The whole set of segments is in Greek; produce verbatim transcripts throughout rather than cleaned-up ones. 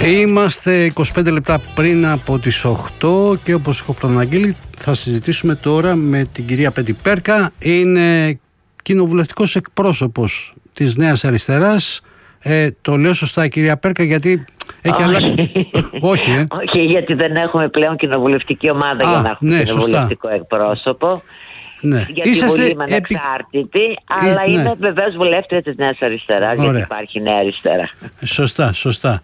Είμαστε είκοσι πέντε λεπτά πριν από τις οκτώ και όπως έχω προαναγγείλει θα συζητήσουμε τώρα με την κυρία Πέτη Πέρκα. Είναι κοινοβουλευτικός εκπρόσωπος της Νέας Αριστεράς. Ε, το λέω σωστά, κυρία Πέρκα, γιατί έχει αλλάξει. Όχι, ε. Όχι, γιατί δεν έχουμε πλέον κοινοβουλευτική ομάδα. Α, για να έχουμε ναι, κοινοβουλευτικό σωστά. εκπρόσωπο. Ναι. Για τη Βουλή είμαι ανεξάρτητη, επί... αλλά ναι. είμαι βεβαίως βουλεύτρια της Νέας Αριστεράς. Ωραία. Γιατί υπάρχει Νέα Αριστερά. Σωστά, σωστά.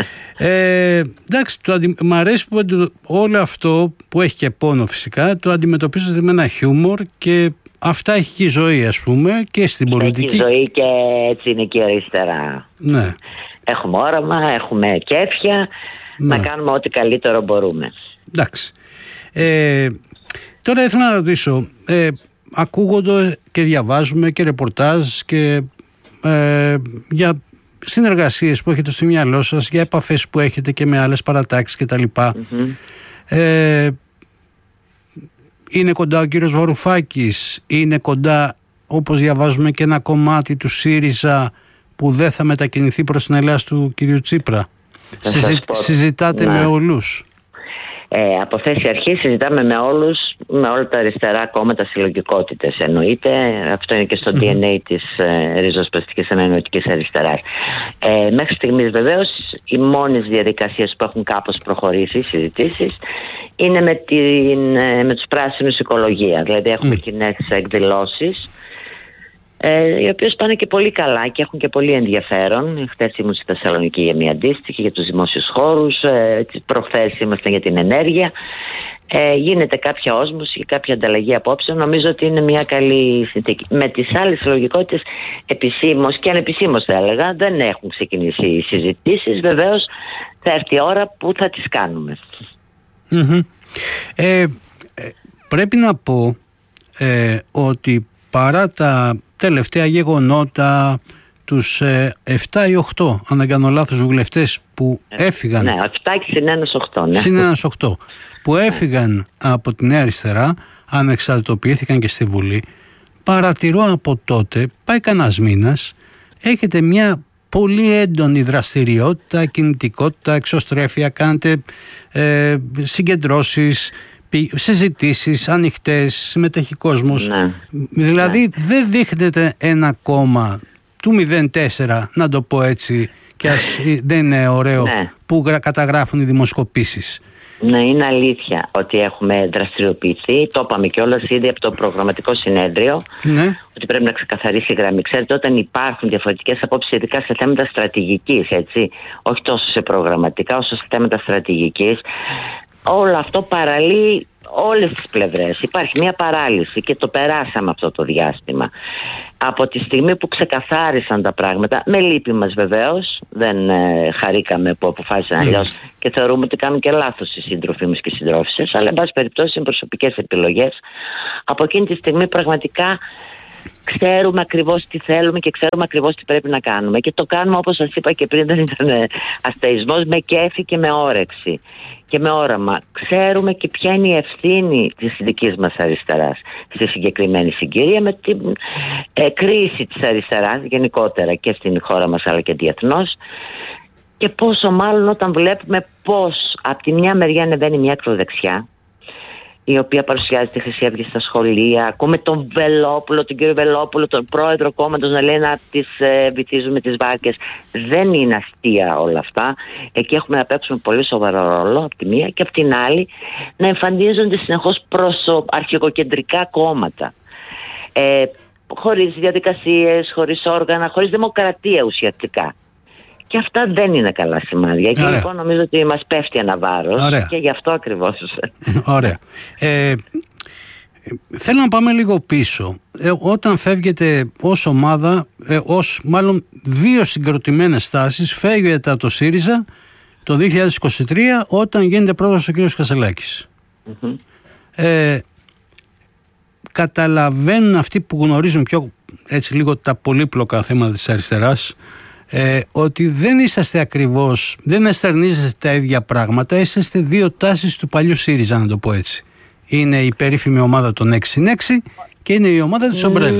ε, εντάξει, το αντι... μ' αρέσει που όλο αυτό που έχει και πόνο φυσικά το αντιμετωπίζετε με ένα χιούμορ και αυτά έχει και η ζωή, ας πούμε, και στην πολιτική. Έχει η ζωή και έτσι είναι και η αριστερά. Ναι. Έχουμε όραμα, έχουμε κέφια, ναι. να κάνουμε ό,τι καλύτερο μπορούμε. Εντάξει. Ε, τώρα ήθελα να ρωτήσω, ε, ακούγονται και διαβάζουμε και ρεπορτάζ και ε, για συνεργασίες που έχετε στο μυαλό σας, για επαφές που έχετε και με άλλες παρατάξεις κτλ. Mm-hmm. Ε, είναι κοντά ο κύριος Βαρουφάκης, είναι κοντά, όπως διαβάζουμε, και ένα κομμάτι του ΣΥΡΙΖΑ που δεν θα μετακινηθεί προς την Ελλάδα του κυρίου Τσίπρα. Συζη, συζητάτε ναι. με όλους. Ε, από θέση αρχή συζητάμε με όλους, με όλα τα αριστερά κόμματα, συλλογικότητες εννοείται. Αυτό είναι και στο mm-hmm. ντι εν έι της ε, ριζοσπαστικής ανανεωτικής αριστεράς. Ε, μέχρι στιγμής βεβαίως οι μόνες διαδικασίες που έχουν κάπως προχωρήσει, συζητήσεις, είναι με, την, με τους πράσινους οικολογία. Δηλαδή έχουμε mm. κοινές εκδηλώσεις, ε, οι οποίες πάνε και πολύ καλά και έχουν και πολύ ενδιαφέρον. Χθες ήμουν στη Θεσσαλονίκη για μια αντίστοιχη για τους δημόσιους χώρους, ε, προχθές ήμασταν για την ενέργεια. Ε, γίνεται κάποια όσμωση και κάποια ανταλλαγή απόψεων. Νομίζω ότι είναι μια καλή συνθήκη. Με τις άλλες συλλογικότητες επισήμως και ανεπισήμως θα έλεγα δεν έχουν ξεκινήσει οι συζητήσεις. Βεβαίως θα έρθει η ώρα που θα τις κάνουμε. Mm-hmm. Ε, πρέπει να πω ε, ότι παρά τα τελευταία γεγονότα, τους ε, επτά ή οκτώ, αν δεν κάνω λάθος, βουλευτές που ε, έφυγαν. Ναι, επτά και συν ένας οκτώ. Ναι. Συν ένας οκτώ που έφυγαν από τη Νέα Αριστερά, ανεξαρτητοποιήθηκαν και στη Βουλή. Παρατηρώ από τότε, πάει κανένας μήνας, έχετε μια πολύ έντονη δραστηριότητα, κινητικότητα, εξωστρέφεια, κάνετε ε, συγκεντρώσεις, συζητήσεις ανοιχτές, συμμετέχει κόσμος. Ναι. Δηλαδή ναι. δεν δείχνετε ένα κόμμα του μηδέν τέσσερα, να το πω έτσι, και ας δεν είναι ωραίο, ναι. που καταγράφουν οι δημοσκοπήσεις. Ναι, είναι αλήθεια ότι έχουμε δραστηριοποιηθεί. Το είπαμε κιόλας ήδη από το προγραμματικό συνέδριο, ναι. ότι πρέπει να ξεκαθαρίσει η γραμμή. Ξέρετε, όταν υπάρχουν διαφορετικές απόψεις, ειδικά σε θέματα στρατηγικής, έτσι, όχι τόσο σε προγραμματικά, όσο σε θέματα στρατηγικής, όλο αυτό παραλύει όλες τις πλευρές. Υπάρχει μια παράλυση και το περάσαμε αυτό το διάστημα. Από τη στιγμή που ξεκαθάρισαν τα πράγματα, με λύπη μας βεβαίως, δεν ε, χαρήκαμε που αποφάσισαν αλλιώς και θεωρούμε ότι κάνουν και λάθος οι σύντροφοί μας και οι συντρόφισσες, αλλά εν πάση περιπτώσει είναι προσωπικές επιλογές. Από εκείνη τη στιγμή πραγματικά ξέρουμε ακριβώς τι θέλουμε και ξέρουμε ακριβώς τι πρέπει να κάνουμε. Και το κάνουμε, όπως σας είπα και πριν, δεν ήταν αστεϊσμός, με κέφι και με όρεξη και με όραμα. Ξέρουμε και ποια είναι η ευθύνη της δικής μας αριστεράς στη συγκεκριμένη συγκυρία, με την ε, κρίση της αριστεράς γενικότερα και στην χώρα μας αλλά και διεθνώς. Και πόσο μάλλον όταν βλέπουμε πως από τη μια μεριά ανεβαίνει μια ακροδεξιά, η οποία παρουσιάζει τη Χρυσή Αυγή στα σχολεία. Ακούμε τον Βελόπουλο, τον κύριο Βελόπουλο, τον πρόεδρο κόμματος να λέει να τις ε, βυθίζουμε τις βάρκες. Δεν είναι αστεία όλα αυτά. Εκεί έχουμε να παίξουμε πολύ σοβαρό ρόλο από τη μία, και από την άλλη να εμφανίζονται συνεχώς προσω... αρχικοκεντρικά κόμματα. Ε, χωρίς διαδικασίες, χωρίς όργανα, χωρίς δημοκρατία ουσιαστικά. Και αυτά δεν είναι καλά σημάδια. Και λοιπόν νομίζω ότι μας πέφτει ένα βάρος. Ωραία. Και γι' αυτό ακριβώς. Ωραία. Ε, θέλω να πάμε λίγο πίσω. Ε, όταν φεύγετε ως ομάδα, ε, ως μάλλον δύο συγκροτημένες στάσεις, φεύγετε από το ΣΥΡΙΖΑ το δύο χιλιάδες είκοσι τρία όταν γίνεται πρόεδρος ο κ. Κασελάκης. Mm-hmm. Ε, καταλαβαίνουν αυτοί που γνωρίζουν πιο έτσι λίγο τα πολύπλοκα θέματα της αριστεράς, Ε, ότι δεν είσαστε ακριβώς, δεν εστερνίζεστε τα ίδια πράγματα, είσαστε δύο τάσεις του παλιού ΣΥΡΙΖΑ, να το πω έτσι. Είναι η περίφημη ομάδα των έξι συν έξι και είναι η ομάδα της ομπρέλας.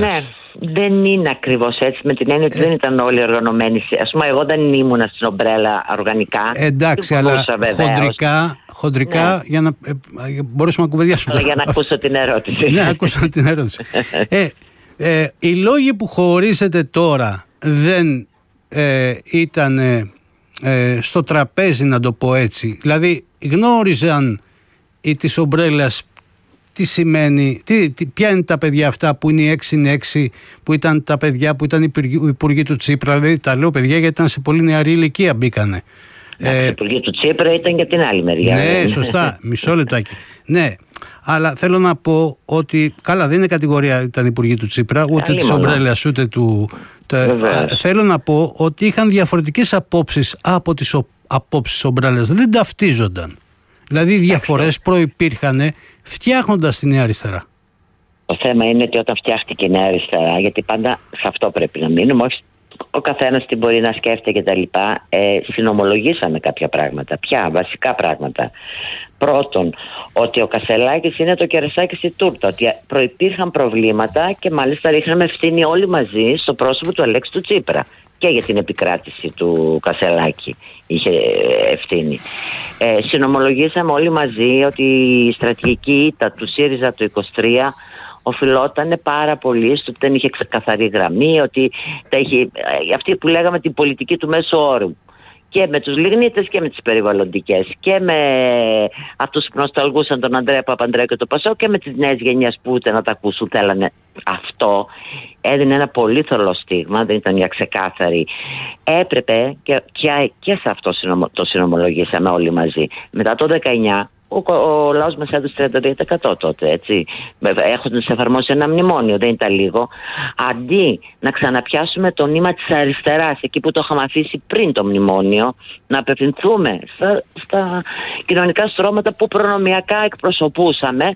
δεν είναι ακριβώς έτσι, με την έννοια ότι ε, δεν ήταν όλοι οργανωμένοι. Ας πούμε, εγώ δεν ήμουνα στην ομπρέλα οργανικά. Εντάξει, αλλά χοντρικά, χοντρικά ναι. για να ε, μπορέσουμε να κουβεντιάσουμε. Αλλά για να ακούσω την ερώτηση. Ναι, ακούσω την ερώτηση. ε, ε, οι λόγοι που χωρίσετε τώρα δεν ε, ήταν ε, ε, στο τραπέζι, να το πω έτσι. Δηλαδή γνώριζαν οι της ομπρέλας τι σημαίνει, τι, τι, ποια είναι τα παιδιά αυτά που είναι οι έξι έξι, που ήταν τα παιδιά που ήταν οι υπουργοί του Τσίπρα. Δηλαδή τα λέω παιδιά γιατί ήταν σε πολύ νεαρή ηλικία μπήκανε. Ε, οι υπουργοί του Τσίπρα ήταν για την άλλη μεριά. Ναι, σωστά, μισό λεπτάκι. Ναι, αλλά θέλω να πω ότι καλά, δεν είναι κατηγορία ήταν υπουργοί του Τσίπρα, ούτε της ομπρέλας, ούτε του. Τα, θέλω να πω ότι είχαν διαφορετικές απόψεις από τις απόψεις ομπρέλας, δεν ταυτίζονταν. Δηλαδή οι διαφορές προϋπήρχαν φτιάχνοντας τη Νέα Αριστερά. Το θέμα είναι ότι όταν φτιάχτηκε η Νέα Αριστερά, γιατί πάντα σε αυτό πρέπει να μείνουμε, όχι ο καθένας τι μπορεί να σκέφτεται και τα λοιπά, ε, συνομολογήσαμε κάποια πράγματα, πια βασικά πράγματα. Πρώτον, ότι ο Κασελάκης είναι το κερασάκι στη τούρτα, ότι προϋπήρχαν προβλήματα και μάλιστα ρίχναμε ευθύνη όλοι μαζί στο πρόσωπο του Αλέξη του Τσίπρα. Και για την επικράτηση του Κασελάκη είχε ευθύνη. Ε, συνομολογήσαμε όλοι μαζί ότι η στρατηγική ήττα του ΣΥΡΙΖΑ το είκοσι τρία οφειλόταν πάρα πολύ στο ότι δεν είχε ξεκαθαρή γραμμή, ότι τα είχε, αυτή που λέγαμε την πολιτική του μέσου όρου. Και με τους λιγνίτες και με τις περιβαλλοντικές και με αυτούς που νοσταλγούσαν τον Ανδρέα Παπανδρέου και το Πασό και με τις νέες γενιές που ούτε να τα ακούσουν θέλανε. Αυτό έδινε ένα πολύ θολό στίγμα, δεν ήταν μια ξεκάθαρη. Έπρεπε και, και, και σε αυτό το συνομολογήσαμε όλοι μαζί. Μετά το δεκαεννιά ο, ο λαός μας έδωσε τριάντα τρία τοις εκατό τότε, έτσι, έχοντας εφαρμόσει ένα μνημόνιο, δεν ήταν λίγο. Αντί να ξαναπιάσουμε το νήμα της αριστεράς, εκεί που το είχαμε αφήσει πριν το μνημόνιο, να απευθυνθούμε στα, στα κοινωνικά στρώματα που προνομιακά εκπροσωπούσαμε,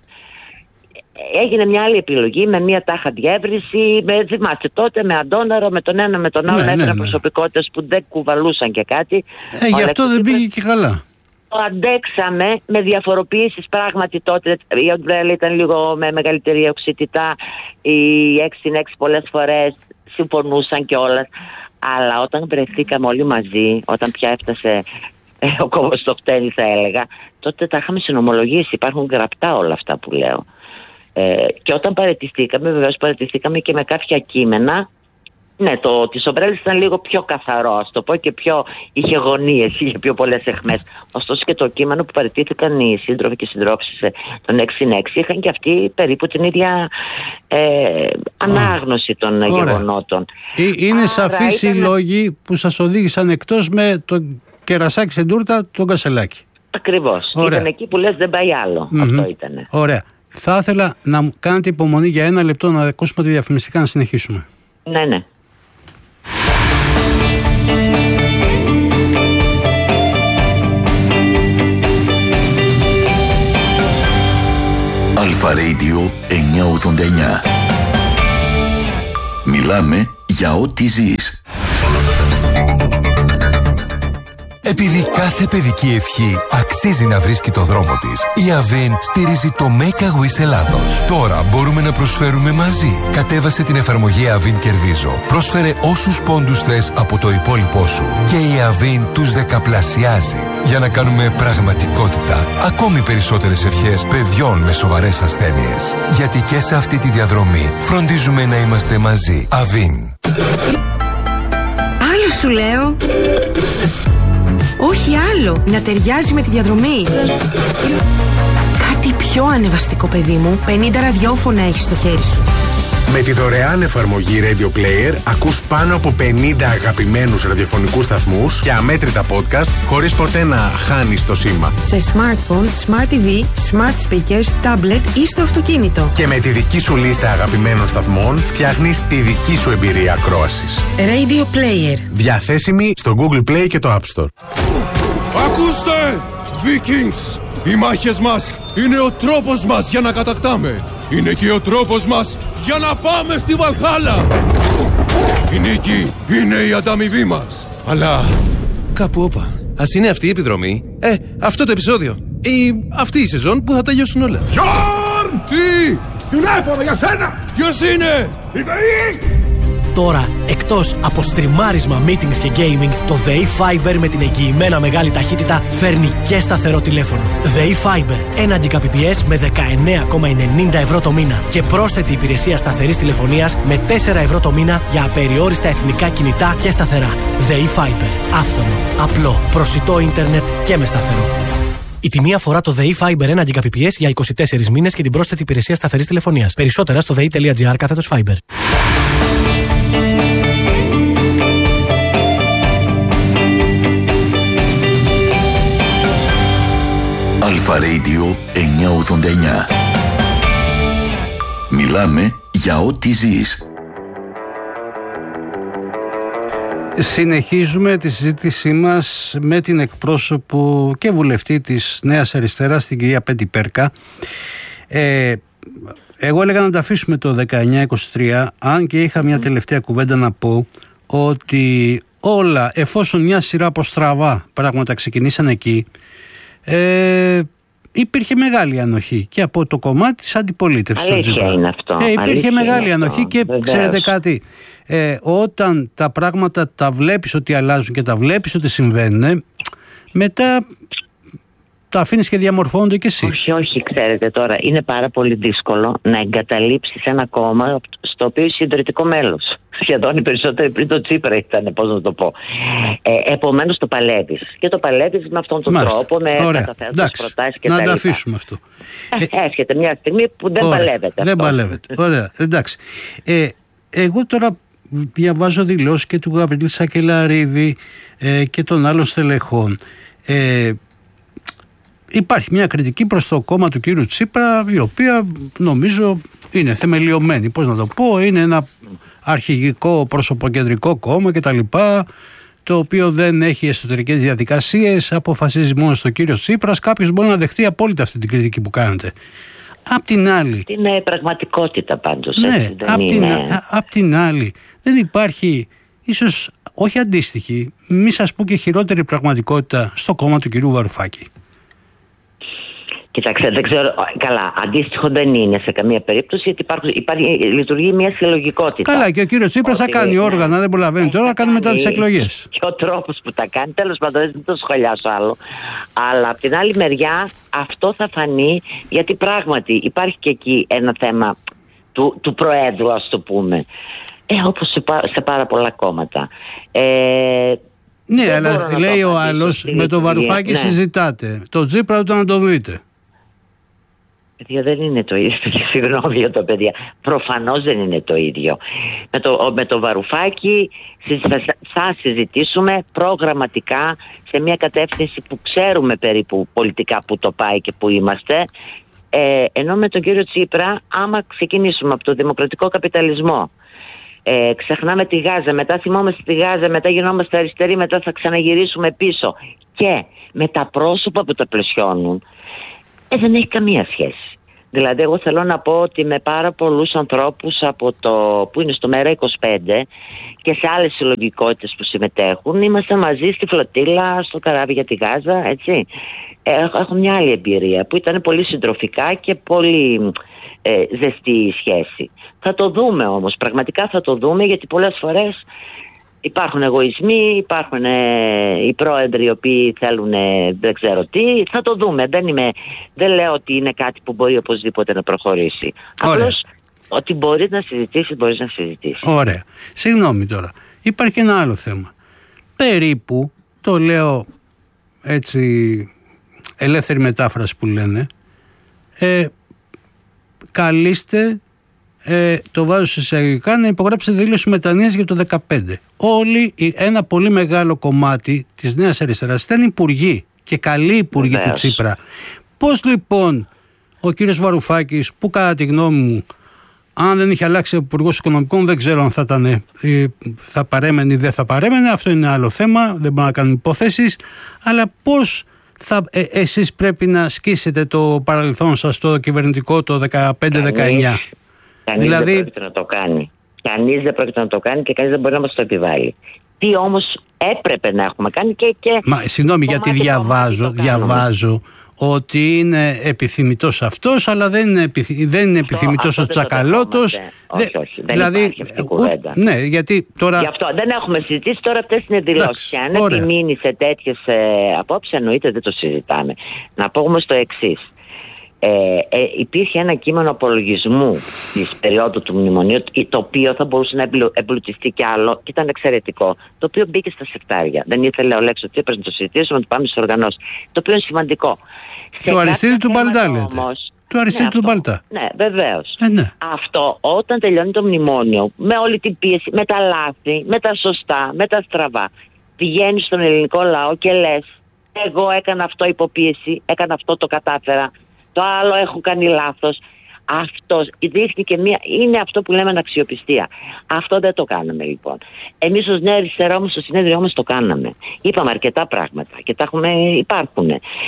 έγινε μια άλλη επιλογή με μια τάχα διεύρυνση, με, θυμάστε τότε, με Αντώναρο, με τον ένα με τον άλλο, ναι, ναι, ναι. προσωπικότητες που δεν κουβαλούσαν και κάτι. Ε, γι' αυτό δεν πήγε και καλά. Το αντέξαμε με διαφοροποιήσεις, πράγματι τότε η ομπρέλα ήταν λίγο με μεγαλύτερη οξυτητά, οι έξι έξι πολλές φορές συμφωνούσαν κιόλας, αλλά όταν βρεθήκαμε όλοι μαζί, όταν πια έφτασε ε, ο κόβος στο χτένι θα έλεγα, τότε τα είχαμε συνομολογήσει, υπάρχουν γραπτά όλα αυτά που λέω. Ε, και όταν παραιτηθήκαμε, βεβαίως παραιτηθήκαμε και με κάποια κείμενα. Ναι, το της ομπρέλας ήταν λίγο πιο καθαρό, ας το πω, και πιο είχε γωνίες, είχε πιο πολλές αιχμές. Ωστόσο και το κείμενο που παραιτήθηκαν οι σύντροφοι και συντρόφισσες των έξι έξι είχαν και αυτοί περίπου την ίδια ε, ανάγνωση των Ωραία. γεγονότων. Είναι Άρα, σαφείς ήταν... οι λόγοι που σας οδήγησαν εκτός με το κερασάκι στην τούρτα, τον Κασελάκη. Ακριβώς. Ωραία. Ήταν εκεί που λες δεν πάει άλλο. Mm-hmm. Αυτό ήτανε. Ωραία. Θα ήθελα να κάνετε υπομονή για ένα λεπτό να ακούσουμε τη διαφημιστικά να συνεχίσουμε. Ναι, ναι. Αλφα Radio εννιακόσια ογδόντα εννιά. Μιλάμε για ό,τι ζεις. Επειδή κάθε παιδική ευχή αξίζει να βρίσκει το δρόμο της, η Avin στηρίζει το Make a Wish Ελλάδος. Τώρα μπορούμε να προσφέρουμε μαζί. Κατέβασε την εφαρμογή Avin Κερδίζω. Πρόσφερε όσους πόντους θες από το υπόλοιπό σου. Και η Avin τους δεκαπλασιάζει. Για να κάνουμε πραγματικότητα ακόμη περισσότερες ευχές παιδιών με σοβαρές ασθένειες. Γιατί και σε αυτή τη διαδρομή φροντίζουμε να είμαστε μαζί. Avin. Άλλο σου λέω. Όχι άλλο, να ταιριάζει με τη διαδρομή. Κάτι πιο ανεβαστικό, παιδί μου. πενήντα ραδιόφωνα έχεις στο χέρι σου. Με τη δωρεάν εφαρμογή Radio Player ακούς πάνω από πενήντα αγαπημένους ραδιοφωνικούς σταθμούς και αμέτρητα podcast χωρίς ποτέ να χάνεις το σήμα. Σε smartphone, smart τι βι, smart speakers, tablet ή στο αυτοκίνητο. Και με τη δική σου λίστα αγαπημένων σταθμών φτιάχνεις τη δική σου εμπειρία ακρόασης. Radio Player. Διαθέσιμη στο Google Play και το App Store. Ακούστε! Vikings! Οι μάχες μας είναι ο τρόπος μας για να κατακτάμε. Είναι και ο τρόπος μας για να πάμε στη Βαλχάλα. Η νίκη είναι η ανταμοιβή μας. Αλλά κάπου όπα. Ας είναι αυτή η επιδρομή. Ε, αυτό το επεισόδιο. Ή αυτή η σεζόν που θα τελειώσουν όλα. Γιόρν! Τι! Τηλέφωνο για σένα! Ποιος είναι? Τώρα, εκτός από στριμάρισμα, meetings και gaming, το ΔΕΗ Fiber με την εγγυημένα μεγάλη ταχύτητα φέρνει και σταθερό τηλέφωνο. ΔΕΗ Fiber, ένα Gbps με δεκαεννέα κόμμα ενενήντα ευρώ το μήνα και πρόσθετη υπηρεσία σταθερής τηλεφωνίας με τέσσερα ευρώ το μήνα για απεριόριστα εθνικά κινητά και σταθερά. ΔΕΗ Fiber, άφθονο, απλό, προσιτό ίντερνετ και με σταθερό. Η τιμή αφορά το ΔΕΗ Fiber ένα Gbps για είκοσι τέσσερις μήνες και την πρόσθετη υπηρεσία σταθερής τηλεφωνίας. Περισσότερα στο δei.gr κάθετος Fiber. Αλφα Radio εννιακόσια ογδόντα εννιά. Μιλάμε για ό,τι ζεις. Συνεχίζουμε τη συζήτησή μας με την εκπρόσωπο και βουλευτή της Νέας Αριστεράς, την κυρία Πέντη Πέρκα. Ε, εγώ έλεγα να τα αφήσουμε το δεκαεννιά είκοσι τρία, αν και είχα μια τελευταία κουβέντα να πω ότι όλα, εφόσον μια σειρά από στραβά πράγματα ξεκινήσαν εκεί, ε, υπήρχε μεγάλη ανοχή και από το κομμάτι της αντιπολίτευσης. Αλήθεια είναι αυτό. Ε, υπήρχε Αλήθεια μεγάλη ανοχή αυτό. και Βεβαίως. Ξέρετε κάτι, ε, όταν τα πράγματα τα βλέπεις ότι αλλάζουν και τα βλέπεις ότι συμβαίνουν, μετά τα αφήνεις και διαμορφώνονται και εσύ. Όχι, όχι, ξέρετε τώρα, είναι πάρα πολύ δύσκολο να εγκαταλείψεις ένα κόμμα στο οποίο είσαι συντηρητικό μέλος. Σχεδόν οι περισσότεροι πριν το Τσίπρα ήταν, πώς να το πω. Ε, επομένως το παλεύεις. Και το παλεύεις με αυτόν τον Μάλιστα. τρόπο, με καταθέσεις, προτάσεις και τα να λοιπά. τα αφήσουμε αυτό. Ε, έρχεται μια στιγμή που δεν Ωραία. παλεύεται. Δεν αυτό. παλεύεται. Ωραία, εντάξει. Ε, εγώ τώρα διαβάζω δηλώσεις και του Γαβρίλη Σακελαρίδη ε, και των άλλων στελεχών. Ε, Υπάρχει μια κριτική προς το κόμμα του κύριου Τσίπρα, η οποία νομίζω είναι θεμελιωμένη. Πώς να το πω, είναι ένα αρχηγικό προσωποκεντρικό κόμμα κτλ. Το οποίο δεν έχει εσωτερικές διαδικασίες, αποφασίζει μόνο στο κύριο Τσίπρας. Κάποιος μπορεί να δεχτεί απόλυτα αυτή την κριτική που κάνετε. Απ' την άλλη. Είναι πραγματικότητα πάντως. Ναι, έτσι, δεν απ' την, είναι... απ' την άλλη. Δεν υπάρχει, ίσως όχι αντίστοιχη, μη σας πω και χειρότερη πραγματικότητα στο κόμμα του κυρίου Βαρουφάκη. Κοιτάξτε, δεν ξέρω. Καλά, αντίστοιχο δεν είναι σε καμία περίπτωση, γιατί υπάρχει, υπάρχει, λειτουργεί μια συλλογικότητα. Καλά, και ο κύριος Τσίπρας θα κάνει όργανα, δεν προλαβαίνει τώρα, θα κάνει μετά τις εκλογές. Και ο τρόπος που τα κάνει, τέλος πάντων, δεν το σχολιάσω άλλο. Αλλά από την άλλη μεριά, αυτό θα φανεί, γιατί πράγματι υπάρχει και εκεί ένα θέμα του, του Προέδρου, ας το πούμε. Ε, όπως σε, σε πάρα πολλά κόμματα. Ε, ναι, αλλά λέει ο άλλος, με το Βαρουφάκη ναι. συζητάτε. Το Τσίπρα ούτε να το δείτε. Παιδιά, δεν είναι το ίδιο. Συγγνώμη για το παιδιά. Προφανώς δεν είναι το ίδιο. Με το, με το Βαρουφάκη θα συζητήσουμε προγραμματικά σε μια κατεύθυνση που ξέρουμε περίπου πολιτικά που το πάει και που είμαστε. Ε, ενώ με τον κύριο Τσίπρα, άμα ξεκινήσουμε από το δημοκρατικό καπιταλισμό, ε, ξεχνάμε τη Γάζα, μετά θυμόμαστε τη Γάζα, μετά γινόμαστε αριστεροί, μετά θα ξαναγυρίσουμε πίσω. Και με τα πρόσωπα που τα πλαισιώνουν, ε, δεν έχει καμία σχέση. Δηλαδή, εγώ θέλω να πω ότι με πάρα πολλούς ανθρώπους από το, που είναι στο Μέρα είκοσι πέντε και σε άλλες συλλογικότητες που συμμετέχουν, είμαστε μαζί στη φλωτήλα, στο καράβι για τη Γάζα, έτσι. Έχω, έχω μια άλλη εμπειρία που ήταν πολύ συντροφικά και πολύ ε, ζεστή η σχέση. Θα το δούμε όμως, πραγματικά θα το δούμε, γιατί πολλές φορές υπάρχουν εγωισμοί, υπάρχουν ε, οι πρόεδροι οι οποίοι θέλουν ε, δεν ξέρω τι. Θα το δούμε. Δεν, είμαι, δεν λέω ότι είναι κάτι που μπορεί οπωσδήποτε να προχωρήσει. Απλώς ότι μπορείς να συζητήσεις, μπορείς να συζητήσεις. Ωραία. Συγγνώμη τώρα. Υπάρχει και ένα άλλο θέμα. Περίπου, το λέω έτσι ελεύθερη μετάφραση που λένε, ε, καλείστε, Ε, το βάζω σε εισαγωγικά, να υπογράψει δήλωση μετανοίας για το δεκαπέντε. Όλοι, ένα πολύ μεγάλο κομμάτι της Νέας Αριστεράς ήταν υπουργοί και καλοί υπουργοί του Τσίπρα. Πώς λοιπόν ο κύριος Βαρουφάκης, που κατά τη γνώμη μου, αν δεν είχε αλλάξει υπουργός οικονομικών, δεν ξέρω αν θα ήταν, θα παρέμενε ή δεν θα παρέμενε, αυτό είναι άλλο θέμα, δεν μπορούμε να κάνουμε υποθέσεις, αλλά πώς θα, ε, εσείς πρέπει να σκίσετε το παρελθόν σας το κυβερνητικό το δεκαπέντε δεκαεννιά. Κανείς δηλαδή... δεν πρόκειται να το κάνει. Κανείς δεν πρόκειται να το κάνει και κανείς δεν μπορεί να μας το επιβάλλει. Τι όμως έπρεπε να έχουμε κάνει και... και Μα συγγνώμη, γιατί διαβάζω, διαβάζω ότι είναι επιθυμητός αυτός, αλλά δεν είναι, επιθυ... δεν είναι επιθυμητός ο Τσακαλώτος. Όχι, όχι, δεν δηλαδή, υπάρχει αυτή η κουβέντα. Ναι, γιατί τώρα... Γι' αυτό δεν έχουμε συζητήσει, τώρα αυτές είναι δηλώσεις. Και αν επιμείνει σε τέτοιες ε, απόψεις, εννοείται δεν το συζητάμε. Να πω όμως το εξής. Ε, ε, υπήρχε ένα κείμενο απολογισμού της περίοδου του μνημονίου, το οποίο θα μπορούσε να εμπλουτιστεί κι άλλο και ήταν εξαιρετικό, το οποίο μπήκε στα συρτάρια. Δεν ήθελε ο Λέξος Τσίπρας να το συζητήσουμε, να το πάμε στις οργανώσεις, το οποίο είναι σημαντικό. Το Αριστίδη του Μπαλτά λέτε. Το Αριστίδη του Μπαλτά. Ναι, βεβαίως. Ε, ναι. Αυτό όταν τελειώνει το μνημόνιο, με όλη την πίεση, με τα λάθη, με τα σωστά, με τα στραβά, πηγαίνεις στον ελληνικό λαό και λες, εγώ έκανα αυτό υποπίεση, έκανα αυτό, το κατάφερα. Το άλλο έχω κάνει λάθος. Αυτό δείχνει και μία. Είναι αυτό που λέμε αναξιοπιστία. Αυτό δεν το κάναμε λοιπόν. Εμείς ως Νέα Αριστερά όμως στο συνέδριό μας το κάναμε. Είπαμε αρκετά πράγματα και τα έχουμε, υπάρχουν.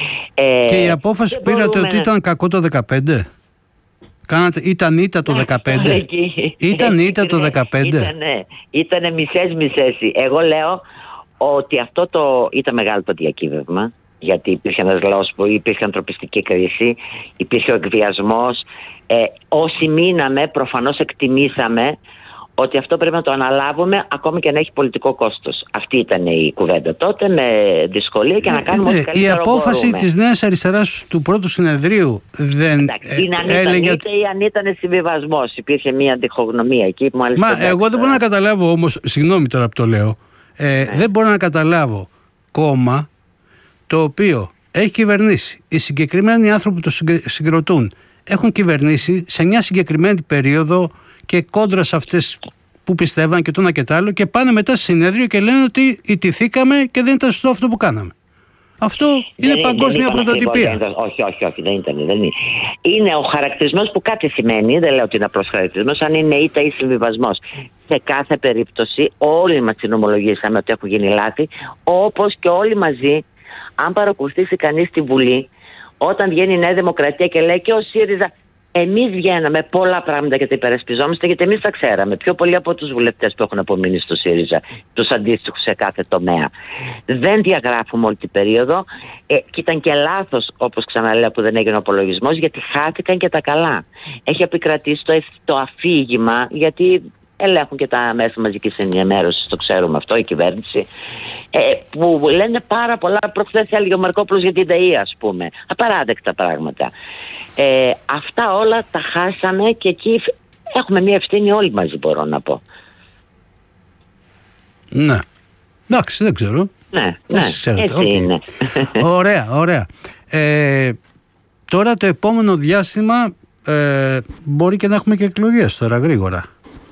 Ε, και η απόφαση που πήρατε ότι ήταν κακό το δεκαπέντε. Κάνατε, ήταν ήττα το δεκαπέντε. Ήταν ήττα το δεκαπέντε. Ήτανε, ήτανε μισές μισές. Εγώ λέω ότι αυτό το ήταν μεγάλο το διακύβευμα. Γιατί υπήρχε ένας λαός που υπήρχε ανθρωπιστική κρίση, υπήρχε ο εκβιασμός. Ε, όσοι μείναμε, προφανώς εκτιμήσαμε ότι αυτό πρέπει να το αναλάβουμε ακόμη και να έχει πολιτικό κόστος. Αυτή ήταν η κουβέντα τότε, με δυσκολία και να κάνουμε ε, ό,τι καλύτερο η απόφαση μπορούμε. Της Νέας Αριστεράς του πρώτου συνεδρίου δεν Εντάξει, ε, έλεγε ότι... ή αν ήταν συμβιβασμός. Υπήρχε μια αντιχογνωμία εκεί. Που μάλιστα Μα εγώ δεν μπορώ να καταλάβω όμως, συγγνώμη τώρα που το λέω, ε, ναι. δεν μπορώ να καταλάβω κόμμα το οποίο έχει κυβερνήσει, οι συγκεκριμένοι άνθρωποι που το συγκροτούν έχουν κυβερνήσει σε μια συγκεκριμένη περίοδο και κόντρα σε αυτές που πιστεύαν και το ένα και το άλλο, και πάνε μετά στο συνέδριο και λένε ότι ιτηθήκαμε και δεν ήταν σωστό αυτό που κάναμε. Αυτό είναι δεν, παγκόσμια δεν πρωτοτυπία. Ακριβώς, όχι, όχι, όχι, δεν ήταν. Δεν είναι. είναι ο χαρακτηρισμός που κάτι σημαίνει, δεν λέω ότι είναι απλός χαρακτηρισμός, αν είναι ήττα ή συμβιβασμός. Σε κάθε περίπτωση όλοι μας συνομολογήσαμε ότι έχουν γίνει λάθη, όπως και όλοι μαζί. Αν παρακολουθήσει κανείς τη Βουλή, όταν βγαίνει η Νέα Δημοκρατία και λέει και ο ΣΥΡΙΖΑ, εμείς βγαίναμε πολλά πράγματα και τα υπερασπιζόμαστε, γιατί εμείς τα ξέραμε πιο πολύ από τους βουλευτές που έχουν απομείνει στο ΣΥΡΙΖΑ, τους αντίστοιχους σε κάθε τομέα. Δεν διαγράφουμε όλη την περίοδο ε, και ήταν και λάθος, όπως ξαναλέω, που δεν έγινε ο απολογισμός, γιατί χάθηκαν και τα καλά. Έχει επικρατήσει το, το αφήγημα, γιατί ελέγχουν και τα μέσα μαζικής ενημέρωσης, το ξέρουμε αυτό, η κυβέρνηση, ε, που λένε πάρα πολλά. Προχθές έλεγε ο Μαρκόπουλος για την ΔΕΗ, ας πούμε. Απαράδεκτα πράγματα. Ε, αυτά όλα τα χάσαμε και εκεί έχουμε μια ευθύνη όλοι μαζί, μπορώ να πω. Ναι. Εντάξει, δεν ξέρω. Ναι, ναι, ξέρετε. έτσι Okay. είναι. Ωραία, ωραία. Ε, τώρα το επόμενο διάστημα ε, μπορεί και να έχουμε και εκλογές τώρα γρήγορα.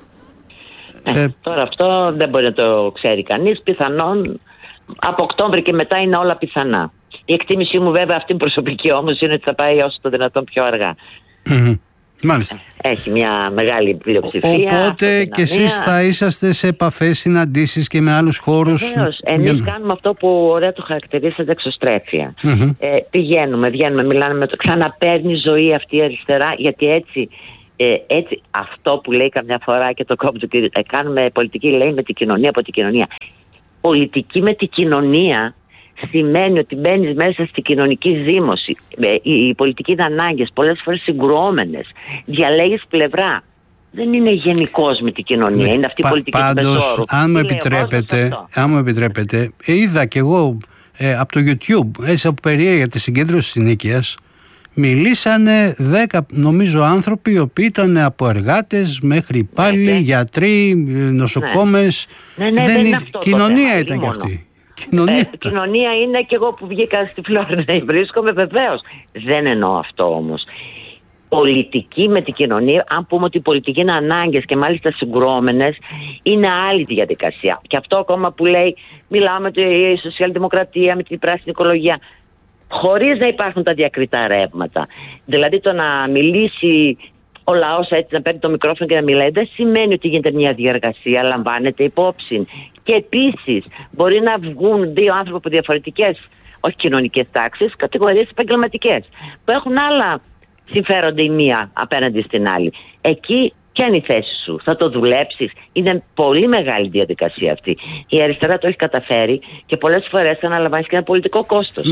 Ε, ε, τώρα αυτό δεν μπορεί να το ξέρει κανείς. Πιθανόν από Οκτώβρη και μετά είναι όλα πιθανά. Η εκτίμησή μου βέβαια αυτή προσωπική όμως είναι ότι θα πάει όσο το δυνατόν πιο αργά. Mm-hmm. Μάλιστα. Έχει μια μεγάλη πλειοψηφία. Οπότε και εσείς θα είσαστε σε επαφές, συναντήσεις και με άλλους χώρους. Βεβαίως. Εμείς για... κάνουμε αυτό που ωραία το χαρακτηρίζεται, εξωστρέφεια. Mm-hmm. Ε, πηγαίνουμε, βγαίνουμε, μιλάμε με το... Ξαναπαίρνει ζωή αυτή η αριστερά, γιατί έτσι... Ε, έτσι, αυτό που λέει καμιά φορά και το κόμμα του κ. Ε, κάνουμε πολιτική, λέει, με την κοινωνία, από την κοινωνία. Πολιτική με την κοινωνία σημαίνει ότι μπαίνεις μέσα στη κοινωνική ζήμωση. Ε, η, η πολιτική είναι ανάγκες, πολλές φορές συγκρουόμενες. Διαλέγεις πλευρά. Δεν είναι γενικός με την κοινωνία. Ναι, είναι αυτή η πολιτική του μεσόρου. Αν μου επιτρέπετε, αν μου επιτρέπετε, είδα κι εγώ ε, από το YouTube, έτσι από περιέργεια τη συγκέντρωση συνοίκειας, μιλήσανε δέκα νομίζω άνθρωποι οι οποίοι ήταν από εργάτες μέχρι υπάλληλοι, ναι, γιατροί, νοσοκόμες. Ναι, ναι, δεν είναι αυτό κοινωνία θέμα, ήταν κι μόνο. αυτή. Κοινωνία, ε, κοινωνία είναι και εγώ που βγήκα στη Φλόρινα βρίσκομαι, βεβαίως. Δεν εννοώ αυτό όμως. Πολιτική με την κοινωνία, αν πούμε ότι η πολιτική είναι ανάγκες και μάλιστα συγκρουόμενες, είναι άλλη διαδικασία. Και αυτό ακόμα που λέει, μιλάμε με τη σοσιαλδημοκρατία, με την πράσινη οικολογία, χωρίς να υπάρχουν τα διακριτά ρεύματα. Δηλαδή το να μιλήσει ο λαός έτσι, να παίρνει το μικρόφωνο και να μιλάει, δεν σημαίνει ότι γίνεται μια διαργασία, λαμβάνεται υπόψη. Και επίσης μπορεί να βγουν δύο άνθρωποι από διαφορετικές, όχι κοινωνικές τάξεις, κατηγορίες επαγγελματικές, που έχουν άλλα συμφέρονται η μία απέναντι στην άλλη. Εκεί ποια είναι η θέση σου, θα το δουλέψεις? Είναι πολύ μεγάλη διαδικασία αυτή. Η αριστερά το έχει καταφέρει και πολλές φορές αναλαμβάνει και ένα πολιτικό κόστος. Μάλιστα.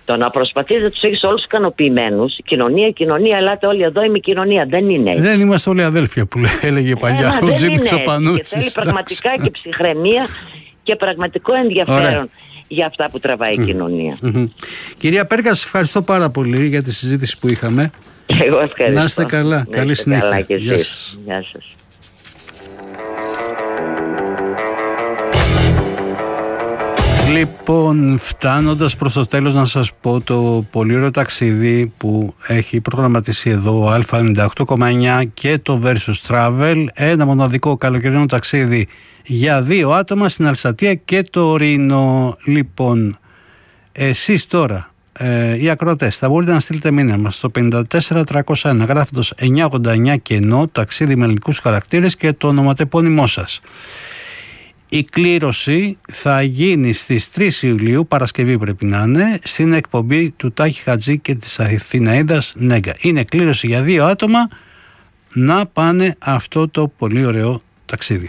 Το να προσπαθείς να τους έχεις όλους ικανοποιημένους, κοινωνία, κοινωνία, ελάτε όλοι εδώ, είμαι κοινωνία. Δεν είναι έτσι. Δεν είμαστε όλοι αδέλφια που έλεγε παλιά ε, ο Τζίμις ο Πανούσης. Και θέλει πραγματικά και ψυχραιμία και πραγματικό ενδιαφέρον. Ωραία. Για αυτά που τραβάει η mm. κοινωνία. Mm-hmm. Κυρία Πέρκα, σας ευχαριστώ πάρα πολύ για τη συζήτηση που είχαμε. Εγώ ευχαριστώ. Να είστε καλά. Να Καλή είστε συνέχεια. Καλά και Γεια σας. Γεια σας. Λοιπόν, φτάνοντας προς το τέλος, να σας πω το πολύ ωραίο ταξίδι που έχει προγραμματίσει εδώ ο Α ενενήντα οκτώ κόμμα εννιά και το Versus Travel, ένα μοναδικό καλοκαιρινό ταξίδι για δύο άτομα στην Αλσατία και το Ρήνο. Λοιπόν, εσείς τώρα, ε, οι ακροατές, θα μπορείτε να στείλετε μήνυμα στο πέντε τέσσερα τριακόσια ένα γράφοντας εννιακόσια ογδόντα εννιά κενό, ταξίδι με ελληνικούς χαρακτήρες και το ονοματεπώνυμό σας. Η κλήρωση θα γίνει στις τρεις Ιουλίου, Παρασκευή πρέπει να είναι, στην εκπομπή του Τάκη Χατζή και της Αθηναίδας Νέγκα. Είναι κλήρωση για δύο άτομα να πάνε αυτό το πολύ ωραίο ταξίδι.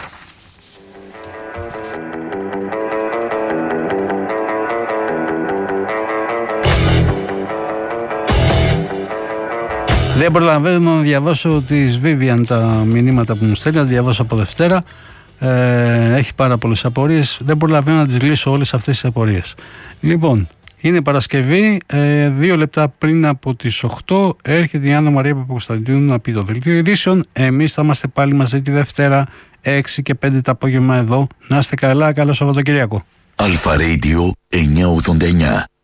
Δεν προλαβαίνω να διαβάσω της Vivian τα μηνύματα που μου στέλνει, να διαβάσω από Δευτέρα. Ε, έχει πάρα πολλές απορίες. Δεν προλαβαίνω να τις λύσω όλες αυτές τις απορίες. Λοιπόν, είναι Παρασκευή, ε, δύο λεπτά πριν από τις οκτώ έρχεται η Άννα Μαρία Παπακοσταντίνου να πει το δελτίο ειδήσεων. Εμείς θα είμαστε πάλι μαζί τη Δευτέρα έξι και πέντε το απόγευμα εδώ. Να είστε καλά, καλό Σαββατοκυριακό. Αλφα Radio εννιακόσια ογδόντα εννιά.